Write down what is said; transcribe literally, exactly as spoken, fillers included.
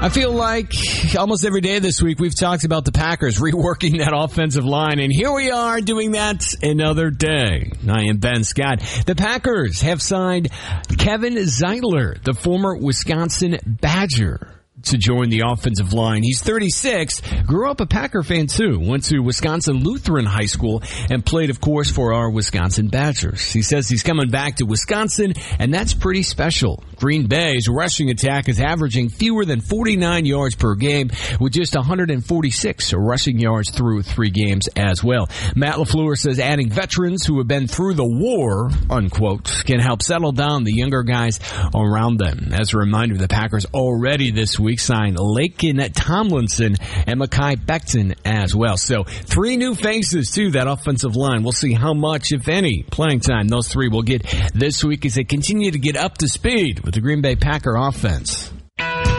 I feel like almost every day this week we've talked about the Packers reworking that offensive line, and here we are doing that another day. I am Ben Scott. The Packers have signed Kevin Zeitler, the former Wisconsin Badger, to join the offensive line. He's thirty-six, grew up a Packer fan too, went to Wisconsin Lutheran High School, and played, of course, for our Wisconsin Badgers. He says he's coming back to Wisconsin, and that's pretty special. Green Bay's rushing attack is averaging fewer than forty-nine yards per game, with just one hundred forty-six rushing yards through three games as well. Matt LaFleur says adding veterans who have been through the war, unquote, can help settle down the younger guys around them. As a reminder, the Packers already this week signed Laken Tomlinson and Mekhi Becton as well. So three new faces to that offensive line. We'll see how much, if any, playing time those three will get this week as they continue to get up to speed with the Green Bay Packer offense.